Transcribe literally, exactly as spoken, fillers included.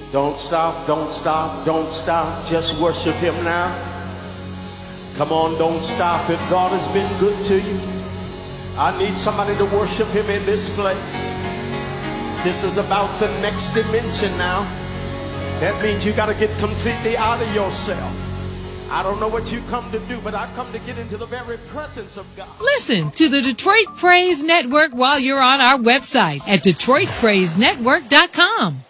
Don't stop, don't stop, don't stop. Just worship him now. Come on, don't stop. If God has been good to you, I need somebody to worship him in this place. This is about the next dimension now. That means you got to get completely out of yourself. I don't know what you come to do, but I've come to get into the very presence of God. Listen to the Detroit Praise Network while you're on our website at detroit praise network dot com.